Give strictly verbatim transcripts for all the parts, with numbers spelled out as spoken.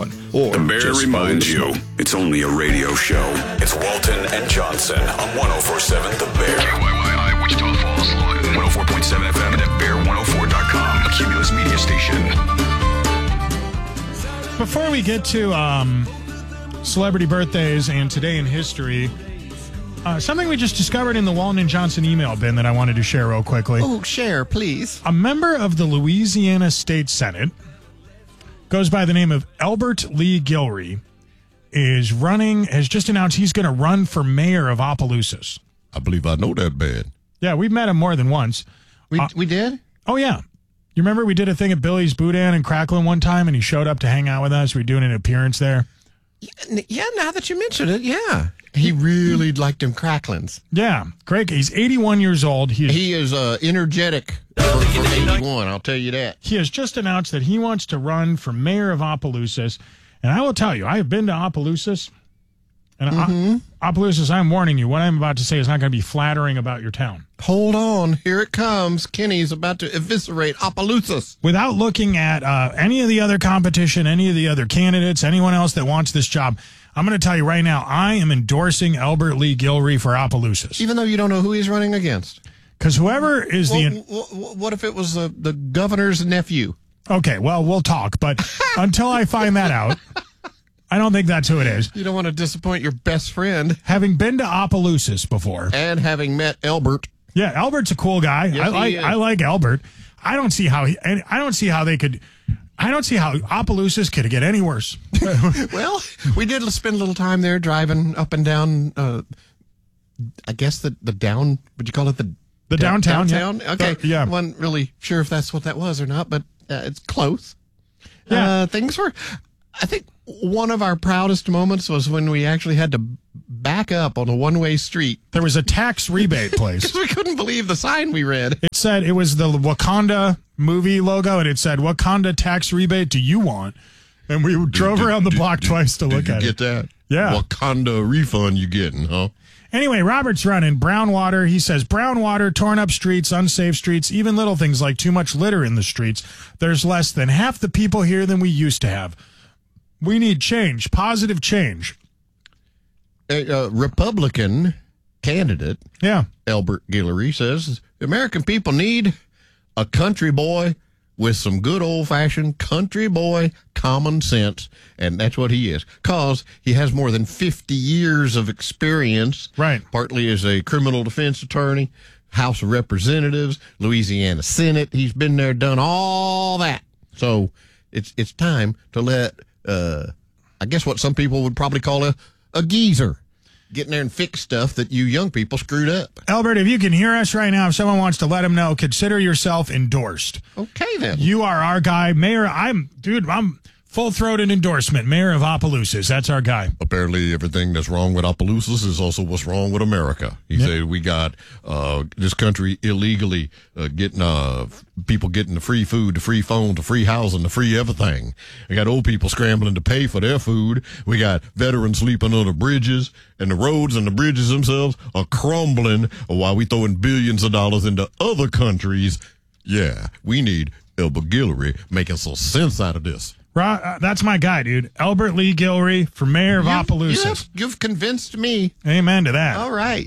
Or The Bear just reminds follow you, it's only a radio show. It's Walton and Johnson on one oh four point seven The Bear. K Y Y I, Wichita Falls, one oh four point seven F M and at bear one oh four dot com. Cumulus Media Station. Before we get to um, celebrity birthdays and today in history, uh, something we just discovered in the Walton and Johnson email bin that I wanted to share real quickly. Oh, share, please. A member of the Louisiana State Senate goes by the name of Elbert Lee Guillory, is running, has just announced he's going to run for mayor of Opelousas. I believe I know that bad. Yeah, we've met him more than once. We Uh, we did? Oh, yeah. You remember we did a thing at Billy's Boudin in Cracklin one time, and he showed up to hang out with us? We were doing an appearance there. Yeah, now that you mention it, yeah. He really liked them cracklins. Yeah, great. He's eighty-one years old. He, He is uh, energetic for, for eighty-one, I'll tell you that. he has just announced that he wants to run for mayor of Opelousas. And I will tell you, I have been to Opelousas. And mm-hmm. O- Opelousas, I'm warning you, what I'm about to say is not going to be flattering about your town. Hold on, here it comes. Kenny's about to eviscerate Opelousas. Without looking at uh, any of the other competition, any of the other candidates, anyone else that wants this job, I'm going to tell you right now, I am endorsing Elbert Lee Guillory for Opelousas. Even though you don't know who he's running against. Because whoever is Well, the... w- w- what if it was uh, the governor's nephew? Okay, well, we'll talk. But until I find that out, I don't think that's who it is. You don't want to disappoint your best friend. Having been to Opelousas before. And having met Elbert. Yeah, Albert's a cool guy. Yes, I like he is. I like Albert. I don't see how he and I don't see how they could I don't see how Opelousas could get any worse. Well, we did spend a little time there driving up and down, uh, I guess the, the down, would you call it the... The downtown, downtown? yeah. Okay. The- yeah. I wasn't really sure if that's what that was or not, but uh, it's close. Yeah. Uh, things were... I think one of our proudest moments was when we actually had to back up on a one-way street. There was a tax rebate place. We couldn't believe the sign we read. It said it was the Wakanda movie logo, and it said, "Wakanda tax rebate do you want?" And we drove Did- around the did- block did- twice to look did you at get it. that? Yeah. Wakanda refund you getting, huh? Anyway, Robert's running. Brown water. He says brown water, torn up streets, unsafe streets, even little things like too much litter in the streets. There's less than half the people here than we used to have. We need change, positive change. A, a Republican candidate, Yeah. Elbert Guillory, says the American people need a country boy with some good old-fashioned country boy common sense, and that's what he is, because he has more than fifty years of experience, Right. partly as a criminal defense attorney, House of Representatives, Louisiana Senate. He's been there, done all that. So it's it's time to let, uh, I guess what some people would probably call a, a geezer, get in there and fix stuff that you young people screwed up. Albert, if you can hear us right now, if someone wants to let him know, consider yourself endorsed. Okay, then. You are our guy. Mayor, I'm, dude, I'm full-throated endorsement. Mayor of Opelousas. That's our guy. Apparently, everything that's wrong with Opelousas is also what's wrong with America. He Yep. said we got uh, this country illegally uh, getting uh, people getting the free food, the free phone, the free housing, the free everything. We got old people scrambling to pay for their food. We got veterans sleeping under bridges, and the roads and the bridges themselves are crumbling while we throwing billions of dollars into other countries. Yeah, we need Elbert Guillory making some sense out of this. Ro- uh, that's my guy, dude. Albert Lee Guillory for mayor of You've- Opelousas. You've, you've convinced me. Amen to that. All right.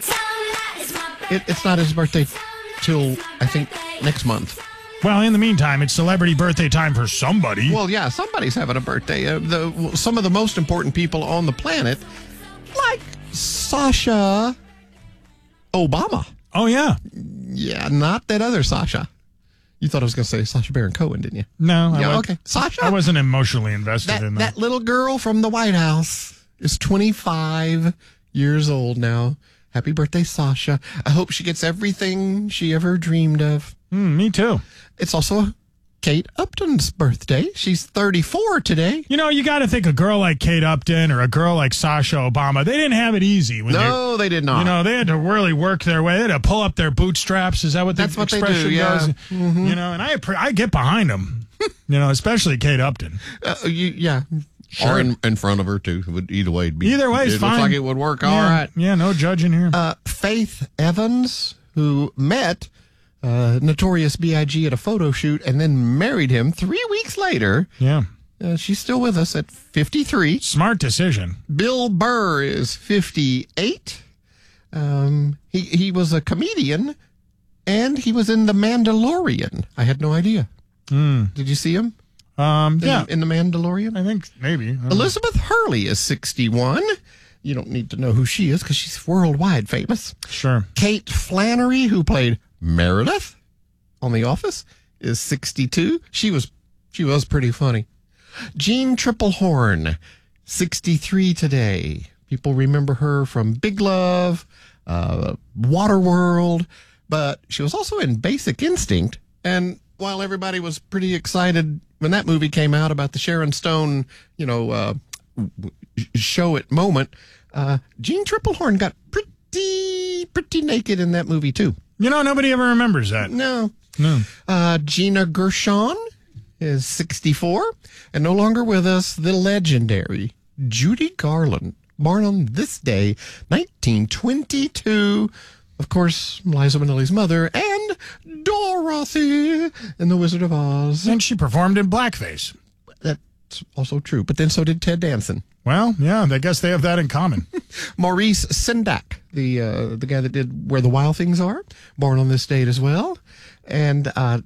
It, it's not his birthday till, I think, next month. Well, in the meantime, it's celebrity birthday time for somebody. Well, yeah, somebody's having a birthday. Uh, the Some of the most important people on the planet, like Sasha Obama. Oh, yeah. Yeah, not that other Sasha. You thought I was going to say Sacha Baron Cohen, didn't you? No. I Yeah, wa- okay. Sasha? I wasn't emotionally invested That, in that. that little girl from the White House is twenty-five years old now. Happy birthday, Sasha. I hope she gets everything she ever dreamed of. Mm, me too. It's also Kate Upton's birthday. She's thirty-four today. You know, you got to think a girl like Kate Upton or a girl like Sasha Obama, they didn't have it easy. When No, they did they, not. You know, they had to really work their way. They had to pull up their bootstraps. Is that what the That's what they do, expression yeah. goes? You know, and I appre- I get behind them. You know, especially Kate Upton. Uh, you, yeah. Or in, in front of her, too. It would- Either way, it'd be, Either way, it's It fine. looks like it would work all yeah, right. Yeah, no judging here. Uh, Faith Evans, who met uh, Notorious B I G at a photo shoot and then married him three weeks later, yeah. Uh, she's still with us at fifty-three. Smart decision. Bill Burr is fifty-eight. Um, he he was a comedian, and he was in The Mandalorian. I had no idea. Mm. Did you see him? Um, In, yeah, in The Mandalorian? I think maybe. I don't know. Elizabeth Hurley is sixty-one. You don't need to know who she is because she's worldwide famous. Sure. Kate Flannery, who played Meredith on The Office, is sixty-two. She was she was pretty funny. Jean Triplehorn, sixty-three today. People remember her from Big Love, uh, Waterworld, but she was also in Basic Instinct. And while everybody was pretty excited when that movie came out about the Sharon Stone, you know, uh, show it moment, uh, Jean Triplehorn got pretty, pretty naked in that movie too. You know, nobody ever remembers that. No. No. Uh, Gina Gershon is sixty-four, and no longer with us, the legendary Judy Garland, born on this day, nineteen twenty-two. Of course, Liza Minnelli's mother, and Dorothy in The Wizard of Oz. And she performed in blackface. That's also true, but then so did Ted Danson. Well, yeah, I guess they have that in common. Maurice Sendak, the uh, the guy that did Where the Wild Things Are, born on this date as well. And uh,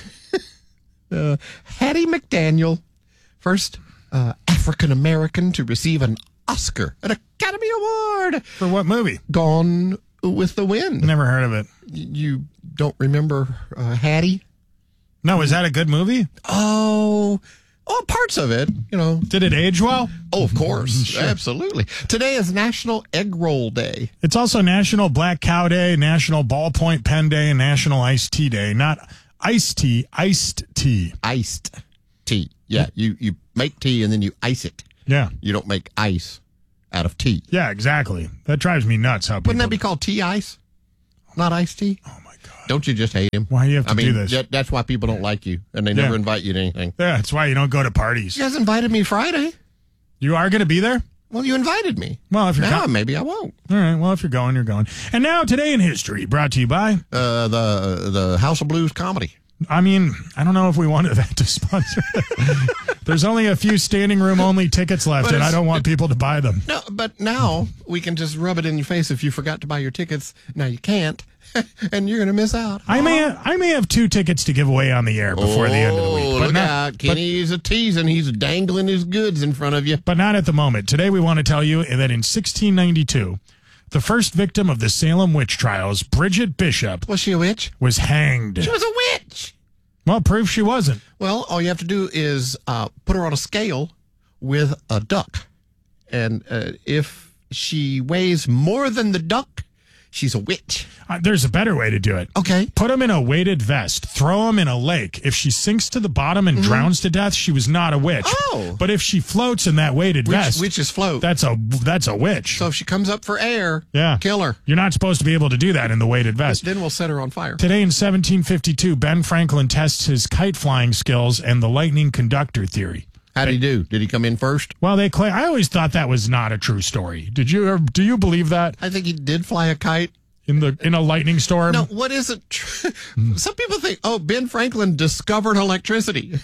uh, Hattie McDaniel, first uh, African-American to receive an Oscar, an Academy Award. For what movie? Gone with the Wind. Never heard of it. You don't remember uh, Hattie? No, is that a good movie? Oh... Oh, parts of it, you know. Did it age well? Oh, of course. Sure. Absolutely. Today is National Egg Roll Day. It's also National Black Cow Day, National Ballpoint Pen Day, and National Iced Tea Day. Not iced tea, iced tea. Iced tea. Yeah, you, you make tea and then you ice it. Yeah. You don't make ice out of tea. Yeah, exactly. That drives me nuts how people... Wouldn't that be called tea ice? Not iced tea? Oh, my God. Don't you just hate him? Why do you have to I mean, do this? that- that's why people don't like you, and they Yeah. never invite you to anything. Yeah, that's why you don't go to parties. You guys invited me Friday. You are going to be there? Well, you invited me. Well, if you're... Now, com- maybe I won't. All right, well, if you're going, you're going. And now, Today in History, brought to you by... Uh, the the House of Blues comedy. I mean, I don't know if we wanted that to sponsor. There's only a few standing room only tickets left, But and I it's- don't want people to buy them. No, but now we can just rub it in your face if you forgot to buy your tickets. Now you can't, and you're going to miss out. I may I may have two tickets to give away on the air before the end of the week, Oh, but look not, out. Kenny's a teasing. He's dangling his goods in front of you. but not at the moment. Today we want to tell you that in sixteen ninety-two, the first victim of the Salem witch trials, Bridget Bishop, Was she a witch? was hanged. She was a witch. Well, proof she wasn't. Well, all you have to do is uh, put her on a scale with a duck. And uh, if she weighs more than the duck, she's a witch. Uh, there's a better way to do it. Okay. Put them in a weighted vest. Throw them in a lake. If she sinks to the bottom and drowns to death, she was not a witch. Oh. But if she floats in that weighted Witch, vest, witches float. that's a that's a witch. So if she comes up for air, Yeah. kill her. You're not supposed to be able to do that in the weighted vest. Then we'll set her on fire. Today in seventeen fifty-two, Ben Franklin tests his kite flying skills and the lightning conductor theory. How did he do? Did he come in first? Well, they claim. I always thought that was not a true story. Did you? Or do you believe that I think he did fly a kite. in the in a lightning storm? No, what is it? Some people think, oh, Ben Franklin discovered electricity.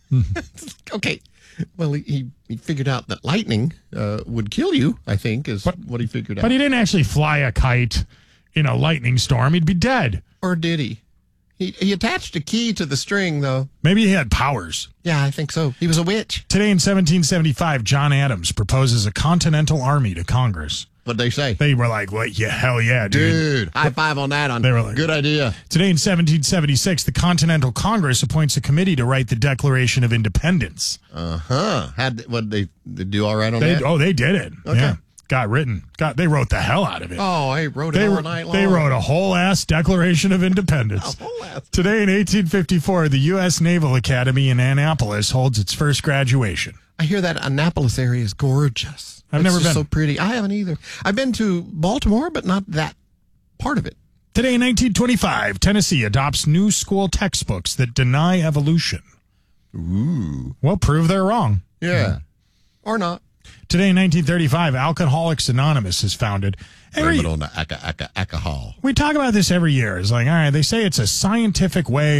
Okay. Well, he, he, he figured out that lightning uh, would kill you, I think, is But- what he figured out. But he didn't actually fly a kite in a lightning storm. He'd be dead. Or did he? He he attached a key to the string, though. Maybe he had powers. Yeah, I think so. He was a witch. Today in seventeen seventy-five, John Adams proposes a continental army to Congress. What'd they say? They were like, "What? Yeah, hell yeah, dude." Dude, high five on that. On They were like- good idea. Today in seventeen seventy-six, the Continental Congress appoints a committee to write the Declaration of Independence. Uh huh. Had what they, they do all right on They, that? oh, they did it. Okay. Yeah. Got written. Got they wrote the hell out of it. Oh, I wrote it they, all night long. they wrote a whole ass Declaration of Independence. A whole ass. Today in eighteen fifty-four, the U S Naval Academy in Annapolis holds its first graduation. I hear that Annapolis area is gorgeous. I've It's never just been. so pretty. I haven't either. I've been to Baltimore, but not that part of it. Today in nineteen twenty-five, Tennessee adopts new school textbooks that deny evolution. Ooh. Well, prove they're wrong. Yeah. Or not. Today in nineteen thirty-five, Alcoholics Anonymous is founded. Every, Blame it on the alca- alca- alcohol. we talk about this every year. It's like, all right, they say it's a scientific way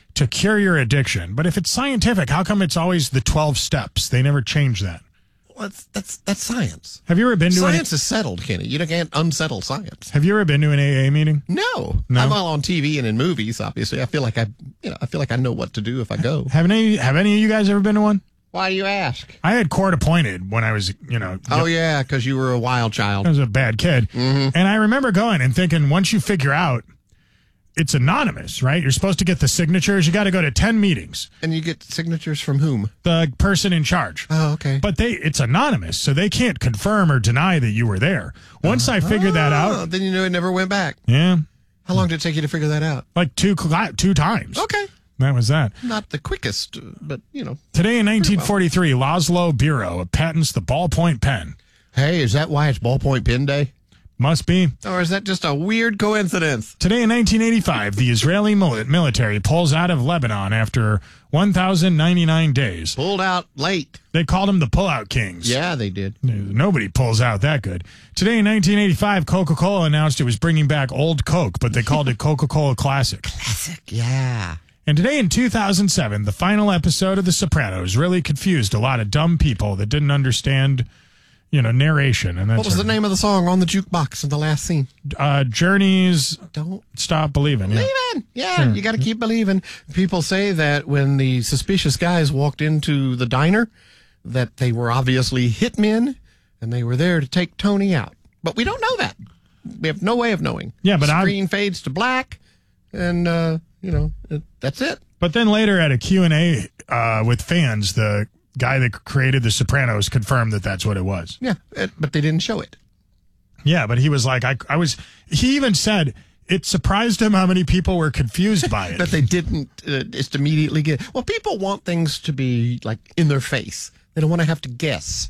to cure your addiction. But if it's scientific, how come it's always the twelve steps? They never change that. Well, that's, that's, that's science. Have you ever been to Science an, is settled, Kenny. You can't unsettle science. Have you ever been to an A A meeting? No. No? I'm all on T V and in movies, obviously. I feel like I, you know, I feel like I know what to do if I go. Have any, have any of you guys ever been to one? Why do you ask? I had court appointed when I was, you know. Oh, yeah, because you were a wild child. I was a bad kid. Mm-hmm. And I remember going and thinking, once you figure out it's anonymous, right? You're supposed to get the signatures. You got to go to ten meetings. And you get signatures from whom? The person in charge. Oh, okay. But they it's anonymous, so they can't confirm or deny that you were there. Once I figured that Oh, out. then you knew it never went back. Yeah. How long did it take you to figure that out? Like two cla- two times. Okay. That was that. Not the quickest, but, you know. Today in nineteen forty-three, Laszlo Biro patents the ballpoint pen. Hey, is that why it's ballpoint pen day? Must be. Or is that just a weird coincidence? Today in nineteen eighty-five, the Israeli mil- military pulls out of Lebanon after one thousand ninety-nine days. Pulled out late. They called them the Pullout Kings. Yeah, they did. Nobody pulls out that good. Today in nineteen eighty-five, Coca-Cola announced it was bringing back old Coke, but they called it Coca-Cola Classic. Classic, yeah. And today in two thousand seven, the final episode of The Sopranos really confused a lot of dumb people that didn't understand, you know, narration. And that's What was the name of the song on the jukebox in the last scene? Uh, Journey's Don't Stop Believing. Yeah. Believing. Yeah, you got to keep believing. People say that when the suspicious guys walked into the diner, that they were obviously hitmen and they were there to take Tony out. But we don't know that. We have no way of knowing. Yeah, but I'm- Screen fades to black, and uh, you know it, that's it. But then later at a Q and A uh, with fans, the guy that created The Sopranos confirmed that that's what it was. Yeah, it, but they didn't show it. Yeah, but he was like, I, I was, he even said it surprised him how many people were confused by it. That they didn't uh, just immediately get. Well, people want things to be like in their face. They don't want to have to guess.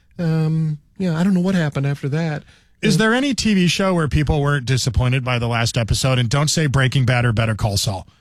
Um, yeah, I don't know what happened after that. Is there any T V show where people weren't disappointed by the last episode? And don't say Breaking Bad or Better Call Saul.